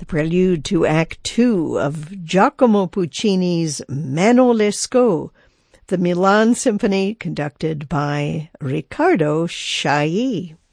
the prelude to Act Two of Giacomo Puccini's Mano Lescaut, the Milan Symphony conducted by Riccardo Chailly.